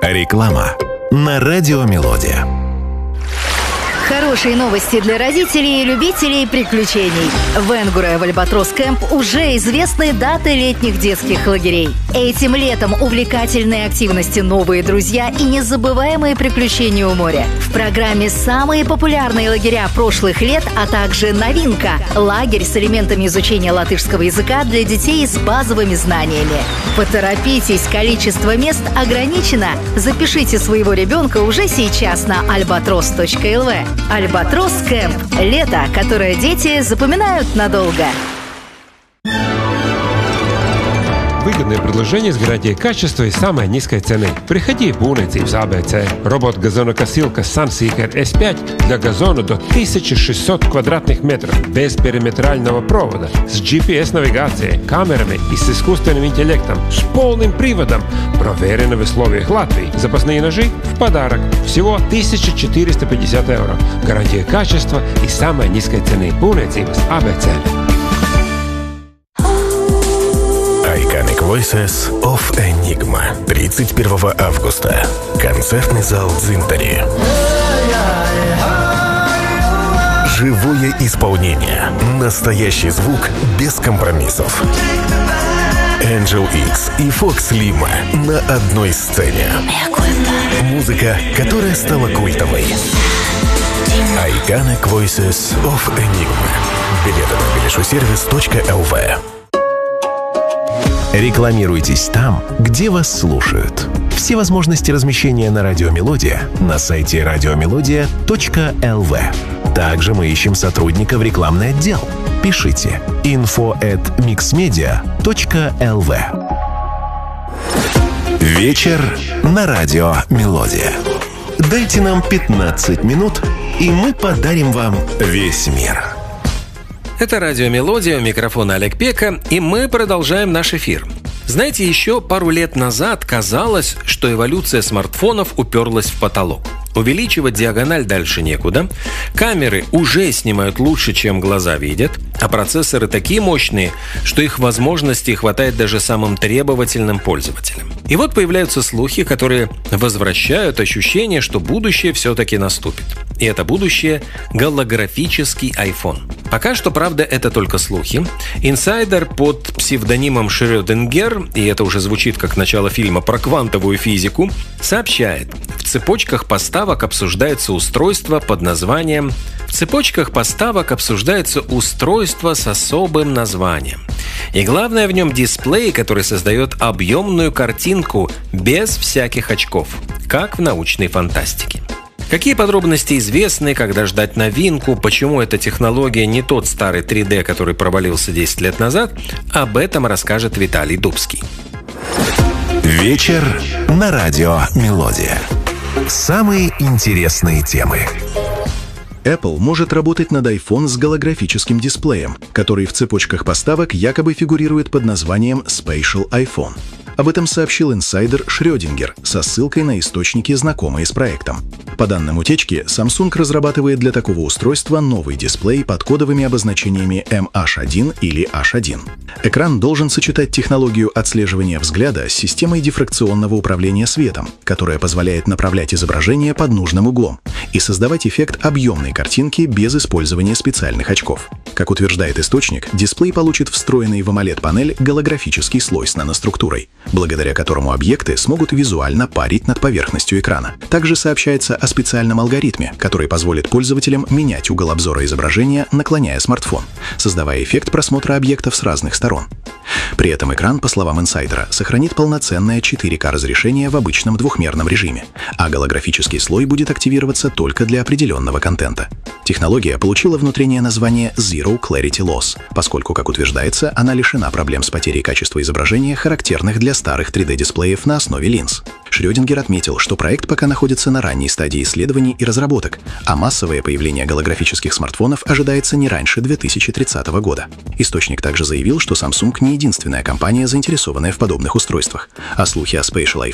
Реклама на Радио Мелодия. Хорошие новости для родителей и любителей приключений. В Энгуре в Альбатрос Кэмп уже известны даты летних детских лагерей. Этим летом увлекательные активности, новые друзья и незабываемые приключения у моря. В программе самые популярные лагеря прошлых лет, а также новинка – лагерь с элементами изучения латышского языка для детей с базовыми знаниями. Поторопитесь, количество мест ограничено. Запишите своего ребенка уже сейчас на albatros.lv. Альбатрос Кэмп. Лето, которое дети запоминают надолго. Выгодное предложение с гарантией качества и самой низкой цены. Приходи в Būvniecības ABC. Робот-газонокосилка Sunseeker S5 для газона до 1600 квадратных метров. Без периметрального провода. С GPS-навигацией, камерами и с искусственным интеллектом. С полным приводом. Проверено в условиях Латвии. Запасные ножи в подарок. Всего 1450 евро. Гарантия качества и самой низкой цены. Būvniecības ABC. Iconic Voices of Enigma. 31 августа. Концертный зал Дзинтари. Живое исполнение. Настоящий звук без компромиссов. Angel X и Fox Lima на одной сцене. Музыка, которая стала культовой. Iconic Voices of Enigma. Билеты на bilishusservice.lv. Рекламируйтесь там, где вас слушают. Все возможности размещения на Радио Мелодия на сайте radiomelodia.lv. Также мы ищем сотрудника в рекламный отдел. Пишите info@mixmedia.lv. Вечер на Радио Мелодия. Дайте нам 15 минут, и мы подарим вам весь мир. Это Радио Мелодия, у микрофона Олег Пека, и мы продолжаем наш эфир. Знаете, еще пару лет назад казалось, что эволюция смартфонов уперлась в потолок. Увеличивать диагональ дальше некуда, камеры уже снимают лучше, чем глаза видят, а процессоры такие мощные, что их возможностей хватает даже самым требовательным пользователям. И вот появляются слухи, которые возвращают ощущение, что будущее все-таки наступит. И это будущее – голографический iPhone. Пока что, правда, это только слухи. Инсайдер под псевдонимом Шрёдингер, и это уже звучит как начало фильма про квантовую физику, сообщает, в цепочках поставок обсуждается устройство под названием В цепочках поставок обсуждается устройство с особым названием. И главное в нем дисплей, который создает объемную картинку без всяких очков, как в научной фантастике. Какие подробности известны, когда ждать новинку, почему эта технология не тот старый 3D, который провалился 10 лет назад, об этом расскажет Виталий Дубский. Вечер на Радио Мелодия. Самые интересные темы. Apple может работать над iPhone с голографическим дисплеем, который в цепочках поставок якобы фигурирует под названием Spatial iPhone. Об этом сообщил инсайдер Шрёдингер со ссылкой на источники, знакомые с проектом. По данным утечки, Samsung разрабатывает для такого устройства новый дисплей под кодовыми обозначениями MH1 или H1. Экран должен сочетать технологию отслеживания взгляда с системой дифракционного управления светом, которая позволяет направлять изображение под нужным углом и создавать эффект объемной картинки без использования специальных очков. Как утверждает источник, дисплей получит встроенный в AMOLED-панель голографический слой с наноструктурой, благодаря которому объекты смогут визуально парить над поверхностью экрана. Также сообщается о специальном алгоритме, который позволит пользователям менять угол обзора изображения, наклоняя смартфон, создавая эффект просмотра объектов с разных сторон. При этом экран, по словам инсайдера, сохранит полноценное 4К разрешение в обычном двухмерном режиме, а голографический слой будет активироваться только для определенного контента. Технология получила внутреннее название Zero Clarity Loss, поскольку, как утверждается, она лишена проблем с потерей качества изображения, характерных для старых 3D-дисплеев на основе линз. Шрёдингер отметил, что проект пока находится на ранней стадии исследований и разработок, а массовое появление голографических смартфонов ожидается не раньше 2030 года. Источник также заявил, что Samsung не единственная компания, заинтересованная в подобных устройствах, а слухи о Spatial